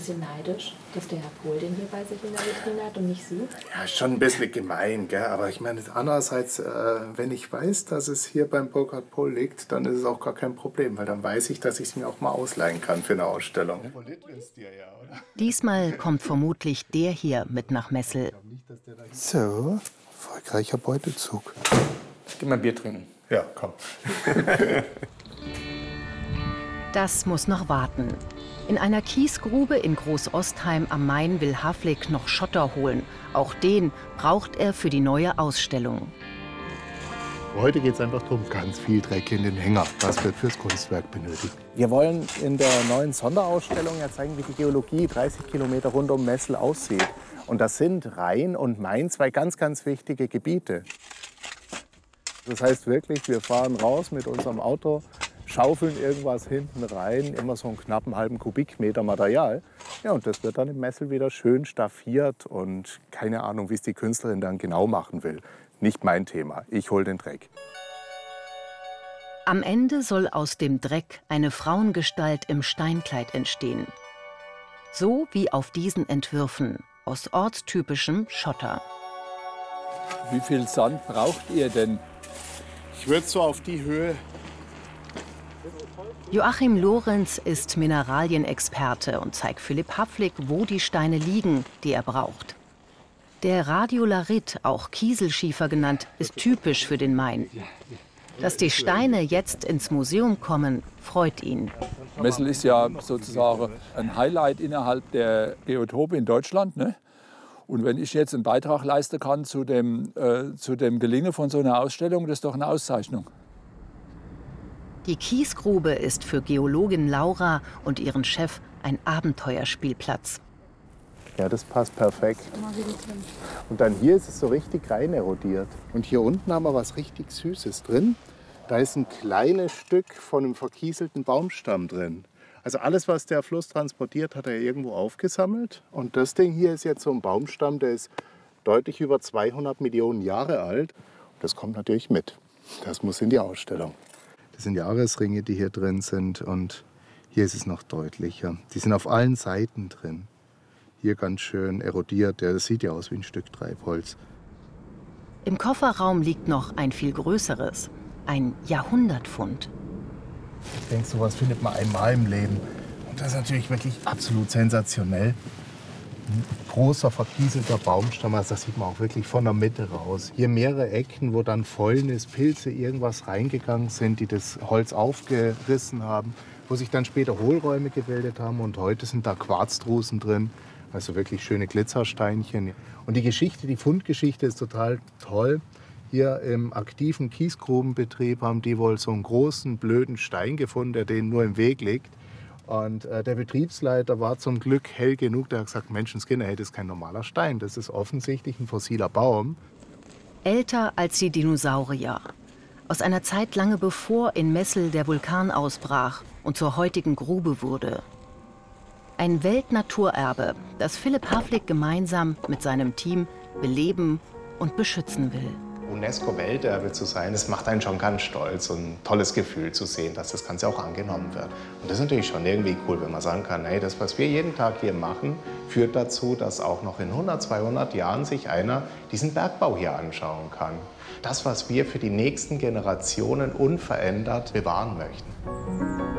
bisschen neidisch, dass der Herr Pohl den hier bei sich in der Vitrine hat und nicht Sie? Ja, schon ein bisschen gemein, gell? Aber ich meine, andererseits, wenn ich weiß, dass es hier beim Burkhard Pohl liegt, dann ist es auch gar kein Problem, weil dann weiß ich, dass ich es mir auch mal ausleihen kann für eine Ausstellung. Diesmal kommt vermutlich der hier mit nach Messel. So, erfolgreicher Beutezug. Geh mal Bier trinken. Ja, komm. Das muss noch warten. In einer Kiesgrube in Großostheim am Main will Havlik noch Schotter holen. Auch den braucht er für die neue Ausstellung. Heute geht es einfach darum, ganz viel Dreck in den Hänger. Das wird fürs Kunstwerk benötigt. Wir wollen in der neuen Sonderausstellung ja zeigen, wie die Geologie 30 Kilometer rund um Messel aussieht. Und das sind Rhein und Main, zwei ganz, ganz wichtige Gebiete. Das heißt wirklich, wir fahren raus mit unserem Auto, schaufeln irgendwas hinten rein, immer so einen knappen halben Kubikmeter Material. Ja, und das wird dann im Messel wieder schön staffiert und keine Ahnung, wie es die Künstlerin dann genau machen will. Nicht mein Thema, ich hol den Dreck. Am Ende soll aus dem Dreck eine Frauengestalt im Steinkleid entstehen. So wie auf diesen Entwürfen aus ortstypischem Schotter. Wie viel Sand braucht ihr denn? Ich würde so auf die Höhe. Joachim Lorenz ist Mineralienexperte und zeigt Philipp Havlik, wo die Steine liegen, die er braucht. Der Radiolarit, auch Kieselschiefer genannt, ist typisch für den Main. Dass die Steine jetzt ins Museum kommen, freut ihn. Messel ist ja sozusagen ein Highlight innerhalb der Geotope in Deutschland, ne? Und wenn ich jetzt einen Beitrag leisten kann zu dem Gelingen von so einer Ausstellung, das ist doch eine Auszeichnung. Die Kiesgrube ist für Geologin Laura und ihren Chef ein Abenteuerspielplatz. Ja, das passt perfekt. Und dann hier ist es so richtig rein erodiert. Und hier unten haben wir was richtig Süßes drin. Da ist ein kleines Stück von einem verkieselten Baumstamm drin. Also alles, was der Fluss transportiert, hat er irgendwo aufgesammelt. Und das Ding hier ist jetzt so ein Baumstamm, der ist deutlich über 200 Millionen Jahre alt. Das kommt natürlich mit. Das muss in die Ausstellung. Das sind Jahresringe, die hier drin sind. Und hier ist es noch deutlicher. Die sind auf allen Seiten drin. Hier ganz schön erodiert. Ja, das sieht ja aus wie ein Stück Treibholz. Im Kofferraum liegt noch ein viel größeres, ein Jahrhundertfund. Ich denke, sowas findet man einmal im Leben. Und das ist natürlich wirklich absolut sensationell. Ein großer, verkieselter Baumstamm, also das sieht man auch wirklich von der Mitte raus. Hier mehrere Ecken, wo dann Fäulnis, Pilze, irgendwas reingegangen sind, die das Holz aufgerissen haben, wo sich dann später Hohlräume gebildet haben. Und heute sind da Quarzdrusen drin, also wirklich schöne Glitzersteinchen. Und die Geschichte, die Fundgeschichte ist total toll. Hier im aktiven Kiesgrubenbetrieb haben die wohl so einen großen, blöden Stein gefunden, der denen nur im Weg liegt. Und der Betriebsleiter war zum Glück hell genug, der hat gesagt, Menschenskinder, hey, das ist kein normaler Stein, das ist offensichtlich ein fossiler Baum. Älter als die Dinosaurier. Aus einer Zeit lange bevor in Messel der Vulkan ausbrach und zur heutigen Grube wurde. Ein Weltnaturerbe, das Philipp Havlik gemeinsam mit seinem Team beleben und beschützen will. UNESCO-Welterbe zu sein, das macht einen schon ganz stolz und ein tolles Gefühl zu sehen, dass das Ganze auch angenommen wird. Und das ist natürlich schon irgendwie cool, wenn man sagen kann, hey, das, was wir jeden Tag hier machen, führt dazu, dass auch noch in 100, 200 Jahren sich einer diesen Bergbau hier anschauen kann. Das, was wir für die nächsten Generationen unverändert bewahren möchten.